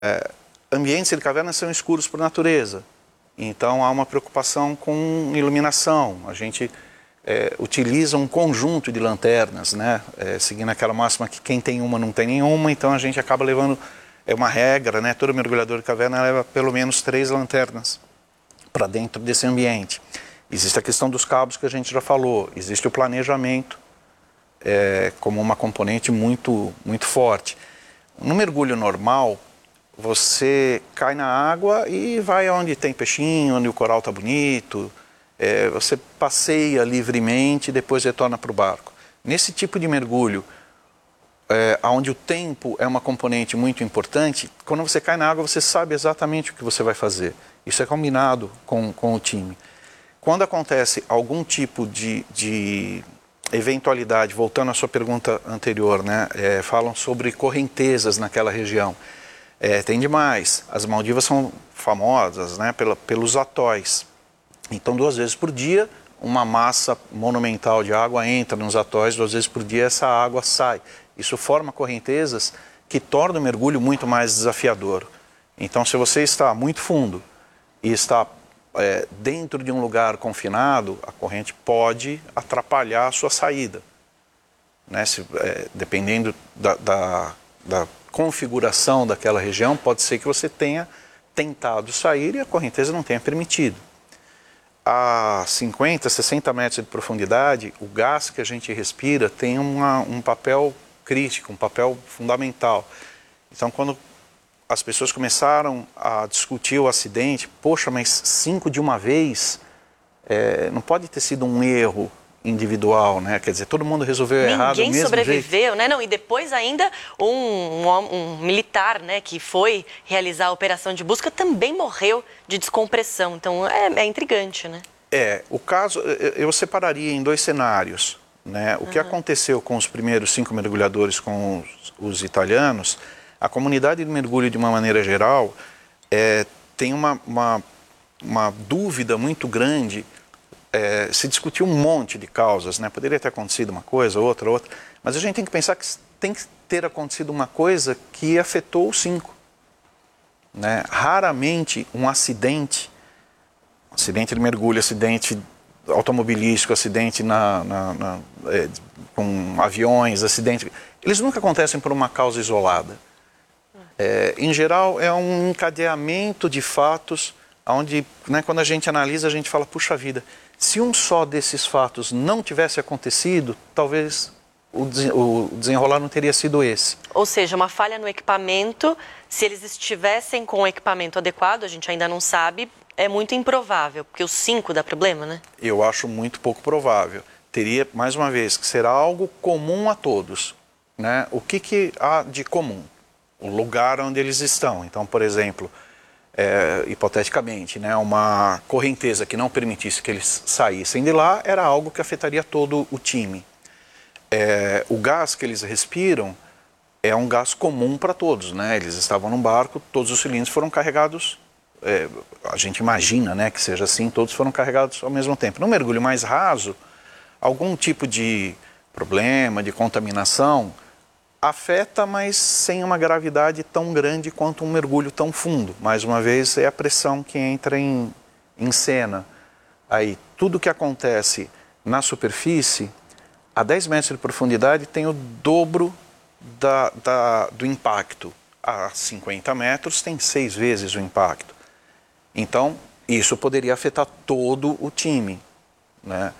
Ambientes de caverna são escuros por natureza, então há uma preocupação com iluminação. A gente utiliza um conjunto de lanternas, né? Seguindo aquela máxima que quem tem uma não tem nenhuma, então a gente acaba levando, é uma regra, né? Todo mergulhador de caverna leva pelo menos 3 lanternas para dentro desse ambiente. Existe a questão dos cabos que a gente já falou, existe o planejamento como uma componente muito, muito forte. No mergulho normal, você cai na água e vai onde tem peixinho, onde o coral está bonito, você passeia livremente e depois retorna para o barco. Nesse tipo de mergulho, onde o tempo é uma componente muito importante, quando você cai na água você sabe exatamente o que você vai fazer. Isso é combinado com o time. Quando acontece algum tipo de eventualidade, voltando à sua pergunta anterior, né, falam sobre correntezas naquela região. Tem demais. As Maldivas são famosas, né, pelos atóis. Então, 2 vezes por dia, uma massa monumental de água entra nos atóis, 2 vezes por dia essa água sai. Isso forma correntezas que tornam o mergulho muito mais desafiador. Então, se você está muito fundo e está dentro de um lugar confinado, a corrente pode atrapalhar a sua saída, né? Dependendo da configuração daquela região, pode ser que você tenha tentado sair e a correnteza não tenha permitido. A 50, 60 metros de profundidade, o gás que a gente respira tem um papel crítico, um papel fundamental. Então, quando as pessoas começaram a discutir o acidente, poxa, mas 5 de uma vez, não pode ter sido um erro individual, né? Quer dizer, todo mundo resolveu errado do mesmo jeito. Ninguém sobreviveu, né? Não, e depois ainda um militar, né, que foi realizar a operação de busca também morreu de descompressão. Então é intrigante, né? O caso, eu separaria em 2 cenários, né? O que aconteceu com os primeiros 5 mergulhadores, com os italianos, a comunidade de mergulho, de uma maneira geral, tem uma dúvida muito grande. Se discutiu um monte de causas, né? Poderia ter acontecido uma coisa, outra, mas a gente tem que pensar que tem que ter acontecido uma coisa que afetou os 5. Né? Raramente um acidente de mergulho, acidente automobilístico, acidente com aviões, eles nunca acontecem por uma causa isolada. Em geral, é um encadeamento de fatos, onde, né, quando a gente analisa, a gente fala, puxa vida, se um só desses fatos não tivesse acontecido, talvez o desenrolar não teria sido esse. Ou seja, uma falha no equipamento, se eles estivessem com o equipamento adequado, a gente ainda não sabe, é muito improvável, porque os 5 dá problema, né? Eu acho muito pouco provável. Teria, mais uma vez, que ser algo comum a todos. Né? O que há de comum? O lugar onde eles estão. Então, por exemplo, hipoteticamente, né, uma correnteza que não permitisse que eles saíssem de lá era algo que afetaria todo o time. O gás que eles respiram é um gás comum para todos, né? Eles estavam num barco, todos os cilindros foram carregados, a gente imagina, né, que seja assim, todos foram carregados ao mesmo tempo. No mergulho mais raso, algum tipo de problema, de contaminação, afeta, mas sem uma gravidade tão grande quanto um mergulho tão fundo. Mais uma vez, é a pressão que entra em cena. Aí, tudo que acontece na superfície, a 10 metros de profundidade, tem o dobro do impacto. A 50 metros tem 6 vezes o impacto. Então, isso poderia afetar todo o time. Né?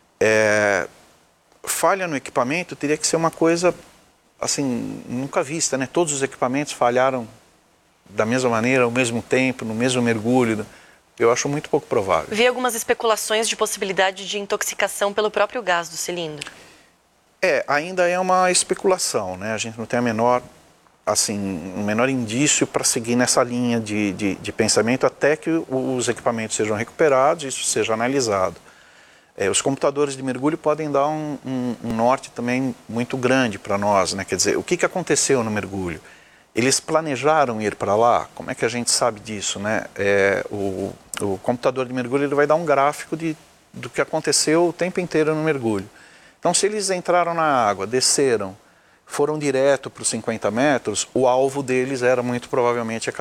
Falha no equipamento teria que ser uma coisa assim, nunca vista, né? Todos os equipamentos falharam da mesma maneira, ao mesmo tempo, no mesmo mergulho. Eu acho muito pouco provável. Vi algumas especulações de possibilidade de intoxicação pelo próprio gás do cilindro. Ainda é uma especulação, né? A gente não tem o menor indício para seguir nessa linha de pensamento até que os equipamentos sejam recuperados e isso seja analisado. Os computadores de mergulho podem dar um norte também muito grande para nós, né? Quer dizer, o que aconteceu no mergulho? Eles planejaram ir para lá? Como é que a gente sabe disso, né? O computador de mergulho ele vai dar um gráfico do que aconteceu o tempo inteiro no mergulho. Então, se eles entraram na água, desceram, foram direto para os 50 metros, o alvo deles era muito provavelmente a